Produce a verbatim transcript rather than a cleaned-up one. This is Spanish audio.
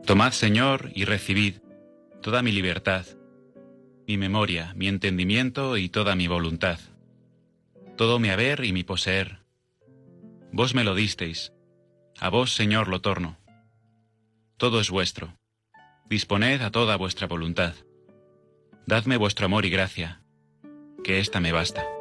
Tomad, Señor, y recibid toda mi libertad, mi memoria, mi entendimiento y toda mi voluntad, todo mi haber y mi poseer. Vos me lo disteis, a vos, Señor, lo torno. Todo es vuestro. Disponed a toda vuestra voluntad. Dadme vuestro amor y gracia, que ésta me basta.